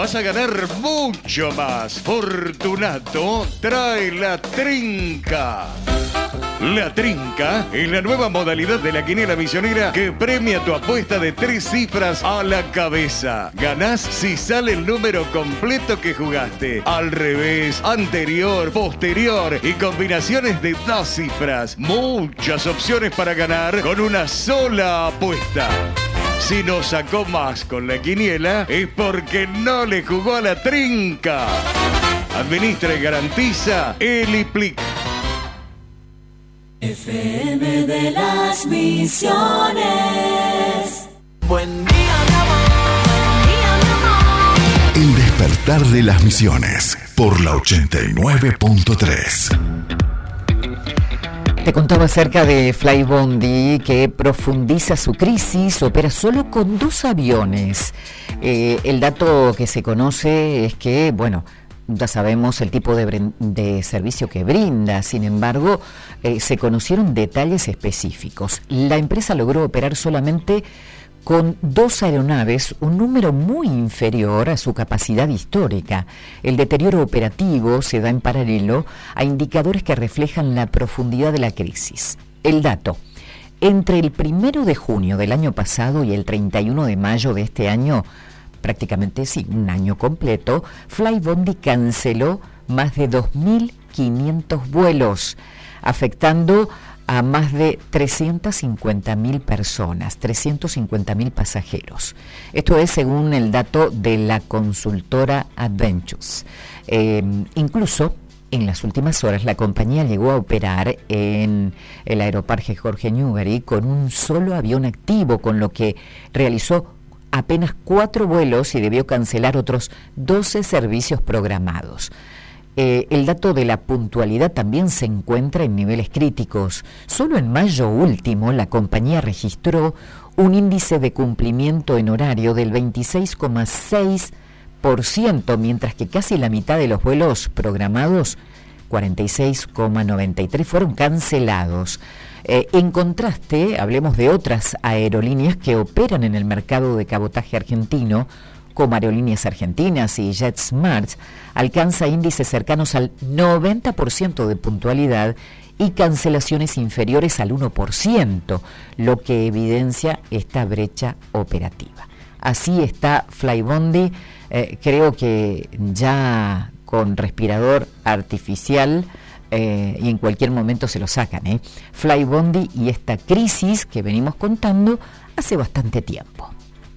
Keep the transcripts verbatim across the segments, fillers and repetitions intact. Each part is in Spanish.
vas a ganar mucho más. Fortunato trae la trinca. La trinca es la nueva modalidad de la quiniela misionera que premia tu apuesta de tres cifras a la cabeza. Ganás si sale el número completo que jugaste. Al revés, anterior, posterior y combinaciones de dos cifras. Muchas opciones para ganar con una sola apuesta. Si no sacó más con la quiniela es porque no le jugó a la trinca. Administra y garantiza Eliplic. F M de las Misiones. Buen día, mi amor. Buen día, mi amor. El despertar de las Misiones por la ochenta y nueve punto tres. Te contaba acerca de Flybondi, que profundiza su crisis, opera solo con dos aviones. Eh, el dato que se conoce es que, bueno, ya sabemos el tipo de, de servicio que brinda, sin embargo, eh, se conocieron detalles específicos. La empresa logró operar solamente con dos aeronaves, un número muy inferior a su capacidad histórica. El deterioro operativo se da en paralelo a indicadores que reflejan la profundidad de la crisis. El dato: entre el primero de junio del año pasado y el treinta y uno de mayo de este año, prácticamente sí, un año completo, Flybondi canceló más de dos mil quinientos vuelos, afectando a más de trescientas cincuenta mil personas, trescientos cincuenta mil pasajeros. Esto es según el dato de la consultora Adventures. Eh, incluso, en las últimas horas, la compañía llegó a operar en el aeroparque Jorge Newbery con un solo avión activo, con lo que realizó apenas cuatro vuelos y debió cancelar otros doce servicios programados. Eh, el dato de la puntualidad también se encuentra en niveles críticos. Solo en mayo último la compañía registró un índice de cumplimiento en horario del veintiséis coma seis por ciento, mientras que casi la mitad de los vuelos programados, cuarenta y seis coma noventa y tres, fueron cancelados. Eh, en contraste, hablemos de otras aerolíneas que operan en el mercado de cabotaje argentino, como Aerolíneas Argentinas y JetSmart, alcanza índices cercanos al noventa por ciento de puntualidad y cancelaciones inferiores al uno por ciento, lo que evidencia esta brecha operativa. Así está Flybondi, eh, creo que ya con respirador artificial, eh, y en cualquier momento se lo sacan, ¿eh? Flybondi y esta crisis que venimos contando hace bastante tiempo.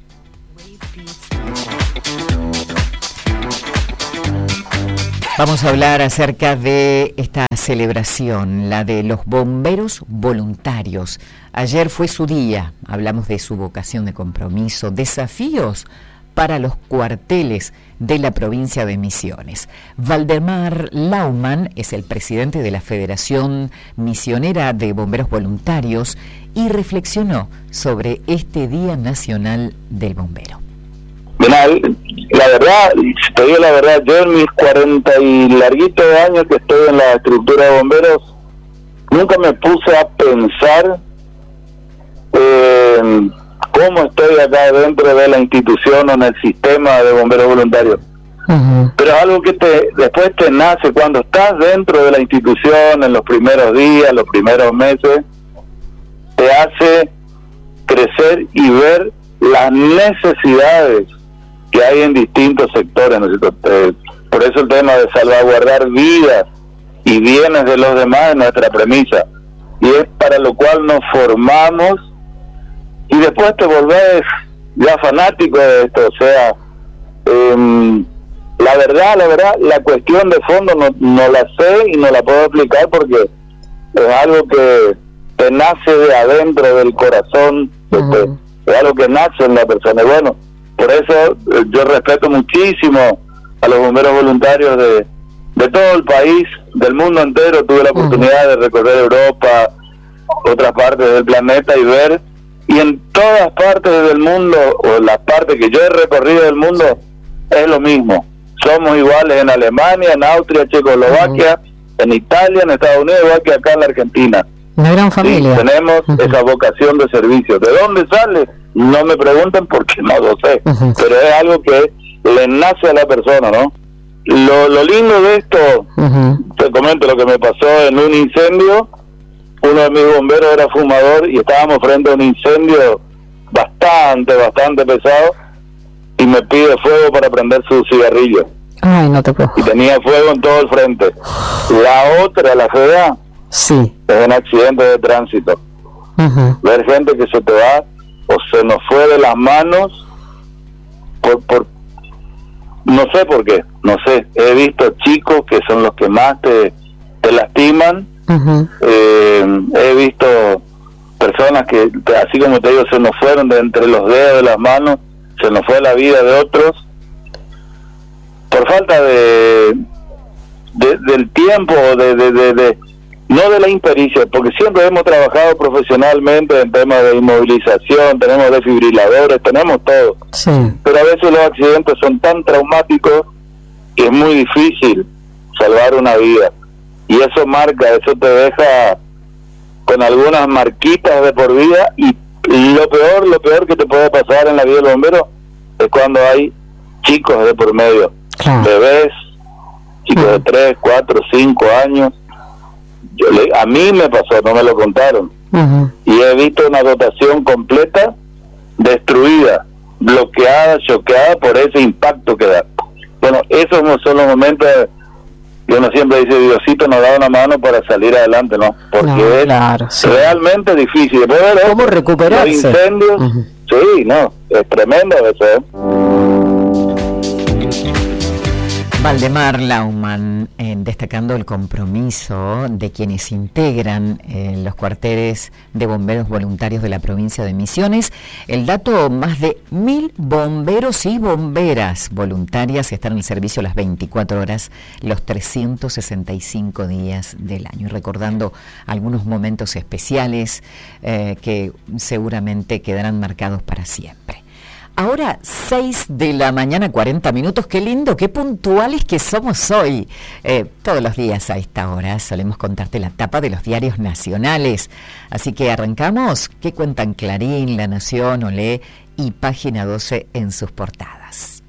Vamos a hablar acerca de esta celebración, la de los bomberos voluntarios. Ayer fue su día, hablamos de su vocación de compromiso, desafíos para los cuarteles de la provincia de Misiones. Valdemar Laumann es el presidente de la Federación Misionera de Bomberos Voluntarios y reflexionó sobre este Día Nacional del Bombero. La verdad, si te digo la verdad, yo en mis cuarenta y larguitos años que estoy en la estructura de bomberos, nunca me puse a pensar eh, cómo estoy acá dentro de la institución o en el sistema de bomberos voluntarios. Uh-huh. Pero es algo que te después te nace cuando estás dentro de la institución, en los primeros días, los primeros meses, te hace crecer y ver las necesidades que hay en distintos sectores, ¿no es cierto? Por eso el tema de salvaguardar vidas y bienes de los demás es nuestra premisa, y es para lo cual nos formamos, y después te volvés ya fanático de esto. O sea, eh, la verdad, la verdad, la cuestión de fondo no, no la sé y no la puedo explicar porque es algo que te nace de adentro del corazón, uh-huh. Es algo que nace en la persona. Y bueno, por eso eh, yo respeto muchísimo a los bomberos voluntarios de, de todo el país, del mundo entero. Tuve la oportunidad uh-huh. de recorrer Europa, otras partes del planeta y ver, y en todas partes del mundo, o las partes que yo he recorrido del mundo, es lo mismo. Somos iguales en Alemania, en Austria, Checoslovaquia, uh-huh. en Italia, en Estados Unidos, igual que acá en la Argentina. Una gran familia. Sí, tenemos uh-huh. esa vocación de servicio. ¿De dónde sale? No me pregunten porque no lo sé, uh-huh. pero es algo que le nace a la persona, ¿no? Lo, lo lindo de esto, uh-huh. te comento lo que me pasó en un incendio. Uno de mis bomberos era fumador y estábamos frente a un incendio bastante, bastante pesado, y me pide fuego para prender su cigarrillo. Ay, no te puedo. Y tenía fuego en todo el frente. La otra, la fea, sí, es un accidente de tránsito. Uh-huh. Ver gente que se te va o se nos fue de las manos por, por no sé por qué, no sé. He visto chicos que son los que más te, te lastiman. Uh-huh. eh, he visto personas que, así como te digo, se nos fueron de entre los dedos de las manos, se nos fue la vida de otros por falta de, de del tiempo, de, de, de, de no de la impericia, porque siempre hemos trabajado profesionalmente en temas de inmovilización, tenemos desfibriladores, tenemos todo, sí. Pero a veces los accidentes son tan traumáticos que es muy difícil salvar una vida, y eso marca, eso te deja con algunas marquitas de por vida, y, y lo peor, lo peor que te puede pasar en la vida del bombero es cuando hay chicos de por medio, claro. Bebés, chicos uh-huh. de tres, cuatro, cinco años. Yo le, a mí me pasó, no me lo contaron, uh-huh. y he visto una dotación completa destruida, bloqueada, choqueada por ese impacto que da. Bueno, esos no son los momentos que uno siempre dice, Diosito nos da una mano para salir adelante, ¿no? Porque no, es claro, sí. realmente difícil. Después de ¿Cómo los, recuperarse? Los incendios, uh-huh. sí, no, es tremendo eso, ¿eh? Valdemar Laumann, eh, destacando el compromiso de quienes integran eh, los cuarteles de bomberos voluntarios de la provincia de Misiones. El dato, más de mil bomberos y bomberas voluntarias están en el servicio las veinticuatro horas, los trescientos sesenta y cinco días del año. Y recordando algunos momentos especiales eh, que seguramente quedarán marcados para siempre. Ahora, seis de la mañana, cuarenta minutos. Qué lindo, qué puntuales que somos hoy. Eh, todos los días a esta hora solemos contarte la tapa de los diarios nacionales. Así que arrancamos. ¿Qué cuentan Clarín, La Nación, Olé y Página doce en sus portadas?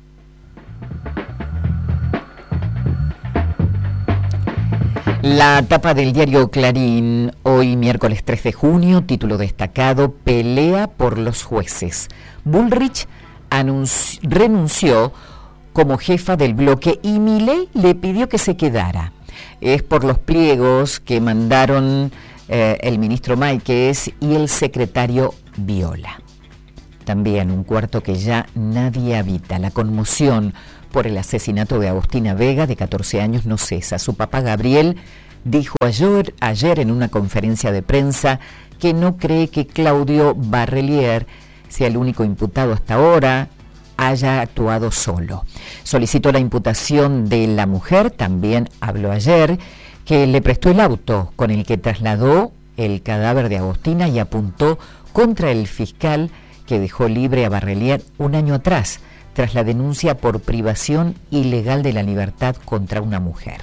La tapa del diario Clarín, hoy miércoles tres de junio, título destacado, pelea por los jueces. Bullrich anunci- renunció como jefa del bloque y Milei le pidió que se quedara. Es por los pliegos que mandaron eh, el ministro Máiquez y el secretario Viola. También un cuarto que ya nadie habita. La conmoción por el asesinato de Agostina Vega, de catorce años, no cesa. Su papá Gabriel dijo ayer, ayer en una conferencia de prensa que no cree que Claudio Barrelier sea el único imputado hasta ahora, haya actuado solo. Solicitó la imputación de la mujer, también habló ayer, que le prestó el auto con el que trasladó el cadáver de Agostina y apuntó contra el fiscal que dejó libre a Barrelier un año atrás, tras la denuncia por privación ilegal de la libertad contra una mujer.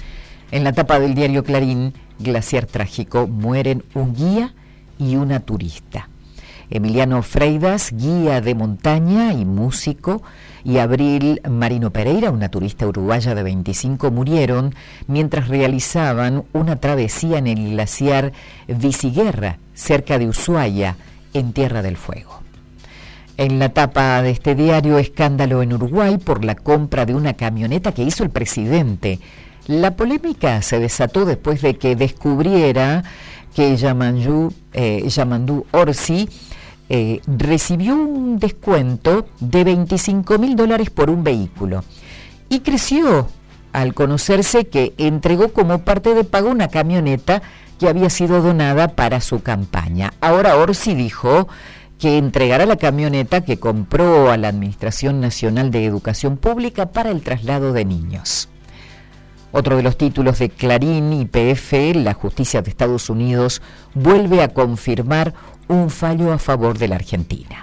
En la tapa del diario Clarín, glaciar trágico, mueren un guía y una turista. Emiliano Freitas, guía de montaña y músico, y Abril Marino Pereira, una turista uruguaya de veinticinco, murieron mientras realizaban una travesía en el glaciar Viciguerra, cerca de Ushuaia, en Tierra del Fuego. En la tapa de este diario, escándalo en Uruguay por la compra de una camioneta que hizo el presidente. La polémica se desató después de que descubriera que Yamandu, eh, Yamandu Orsi eh, recibió un descuento de veinticinco mil dólares por un vehículo y creció al conocerse que entregó como parte de pago una camioneta que había sido donada para su campaña. Ahora Orsi dijo que entregará la camioneta que compró a la Administración Nacional de Educación Pública para el traslado de niños. Otro de los títulos de Clarín y P F, la justicia de Estados Unidos vuelve a confirmar un fallo a favor de la Argentina.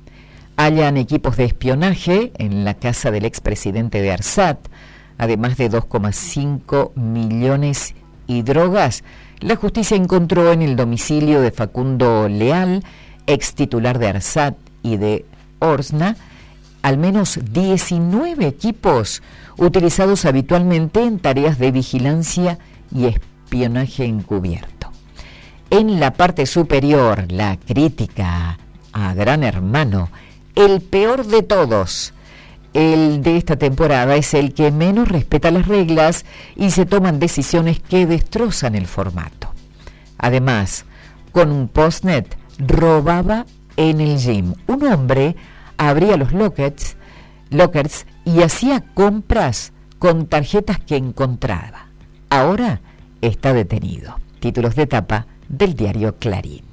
Hallan equipos de espionaje en la casa del expresidente de ARSAT, además de dos coma cinco millones y drogas. La justicia encontró en el domicilio de Facundo Leal, ex titular de ARSAT y de Orsna, al menos diecinueve equipos utilizados habitualmente en tareas de vigilancia y espionaje encubierto. En la parte superior, la crítica a Gran Hermano, el peor de todos. El de esta temporada es el que menos respeta las reglas y se toman decisiones que destrozan el formato. Además, con un postnet robaba en el gym. Un hombre abría los lockers, lockers y hacía compras con tarjetas que encontraba. Ahora está detenido. Títulos de tapa del diario Clarín.